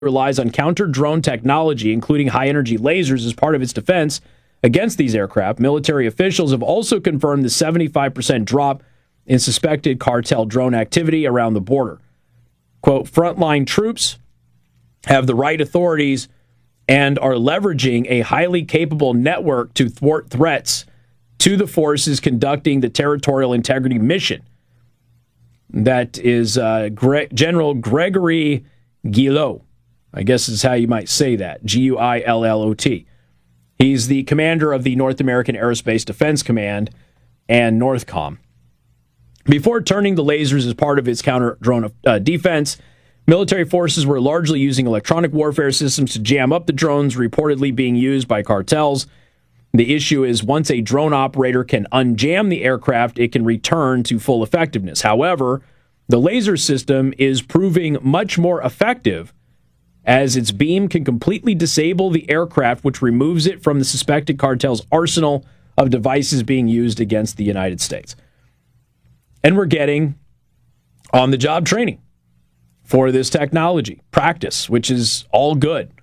relies on counter-drone technology, including high-energy lasers, as part of its defense against these aircraft. Military officials have also confirmed the 75% drop in suspected cartel drone activity around the border. Quote, frontline troops have the right authorities and are leveraging a highly capable network to thwart threats to the forces conducting the territorial integrity mission. That is General Gregory Guillot. I guess is how you might say that. Guillot. He's the commander of the North American Aerospace Defense Command and NORTHCOM. Before turning the lasers as part of its counter-drone defense, military forces were largely using electronic warfare systems to jam up the drones reportedly being used by cartels. The issue is once a drone operator can unjam the aircraft, it can return to full effectiveness. However, the laser system is proving much more effective as its beam can completely disable the aircraft, which removes it from the suspected cartel's arsenal of devices being used against the United States. And we're getting on-the-job training for this technology, practice, which is all good.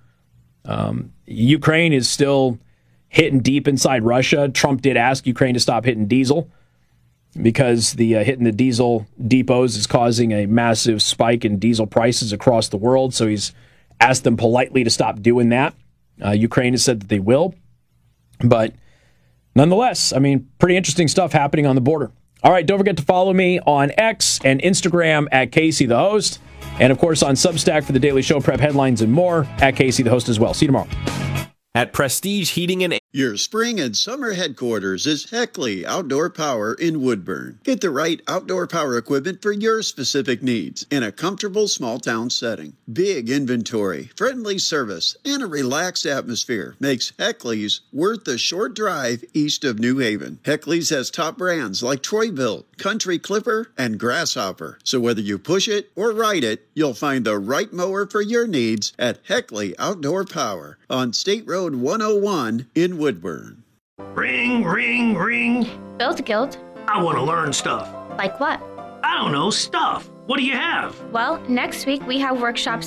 Ukraine is still hitting deep inside Russia. Trump did ask Ukraine to stop hitting diesel because the hitting the diesel depots is causing a massive spike in diesel prices across the world. So he's asked them politely to stop doing that. Ukraine has said that they will. But nonetheless, I mean, pretty interesting stuff happening on the border. All right, don't forget to follow me on X and Instagram at Casey the Host. And, of course, on Substack for the Daily Show prep headlines and more at Casey the Host as well. See you tomorrow. At Prestige Heating and Your spring and summer headquarters is Heckley Outdoor Power in Woodburn. Get the right outdoor power equipment for your specific needs in a comfortable small town setting. Big inventory, friendly service, and a relaxed atmosphere makes Heckley's worth the short drive east of New Haven. Heckley's has top brands like Troy-Bilt, Country Clipper, and Grasshopper. So whether you push it or ride it, you'll find the right mower for your needs at Heckley Outdoor Power on State Road 101 in Woodburn. Ring, ring, ring. Build-A-Guild. I want to learn stuff. Like what? I don't know, stuff. What do you have? Well, next week we have workshops